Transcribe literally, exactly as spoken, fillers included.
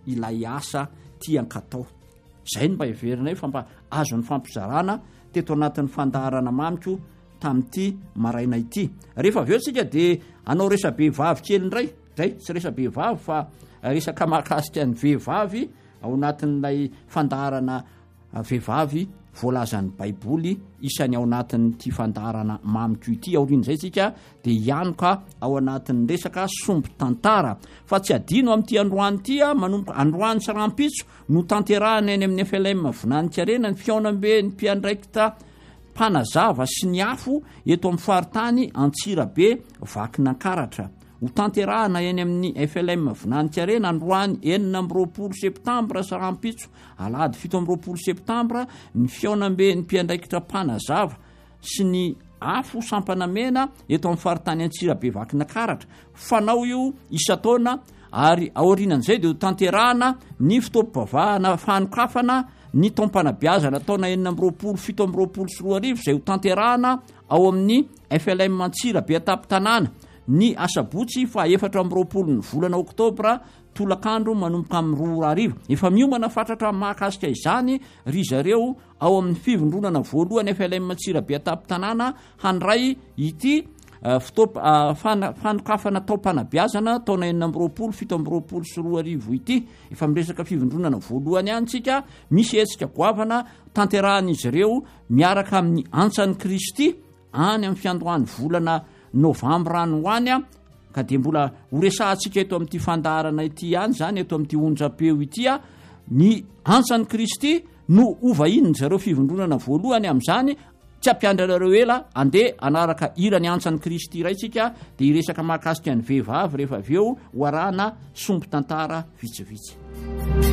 ilay asa tiankatao. Zay no mba heverinay fa mba azo ny fampizarana teto anatin'ny fandaharana mamiko tamin'ity maraina ity. Rehefa avy eo tsika dia anao resabe vavy kely indray zay tsy resabe vavy fa resaka mahakasika ny vehivavy ao anatin'ilay fandaharana vehivavy voalazan'ny baiboly isany ao anatin'ity fandaharana mamiko ity. Aorian'izay tsika dia ihanoka ao anatin'ny resaka sombo tantara fa tsy adino amin'ity androany ity a manomboka androany sarampitso no tanterahana eny amin'ny F L M Vonanikkarena ny fiaonambe ny mpiandraikitra mpanazava sy ny afo eto amin'ny faritany Antsirabe Vakinankaratra. Ho tanterahana eny amin'ny F L M Vonanikkarena androany enina amby roapolo septambra sarampitso alahady fito amby roapolo septambra ny fiaonambe ny mpiandraikitra mpanazava sy ny afo sampanamena eto amin'ny faritany Antsirabe Vakinankaratra. Fanao io isa-taona ary aorianan'izay dia ho tanterahana ny fitopim-bavahana fanokafana ny taom-panabeazana taona enina amby roapolo fito amby roapolo sy roa arivo izay ho tanterahana ao amin'ny F L M Antsirabe atapy-tanàna ny asabotsy fa efatra amby roapolo ny volana oktobra tolakandro manomboka amin'ny roa arivo. Efa miomana fatratra mahakasika izany ry zareo ao amin'ny fivondronana voalohany F L M Antsirabe atapy-tanàna handray ity uh, fitop, uh, fan, fanokafana taom-panabeazana taona enina amby roapolo fito amby roapolo sy roa arivo ity. Efa miresaka fivondronana voalohany ihany tsika misy hetsika goavana tanterahan'izy ireo miaraka amin'ny antsan'i Kristy any amin'ny fiandohany volana novambra any hoany a ka dia mbola horesahantsika eto amin'ity fandaharana ity ihany zany eto amin'ity onjam-peo ity a ny antsan'i Kristy no ovahininy zareo fivondronana voalohany amin'izany. Tsy ampiandranareo ela andeha anaraka irany antsan'i Kristy iray tsika dia iresaka mahakasika ny vehivavy rehefa avy eo ho arahana sombo tantara vitsivitsy.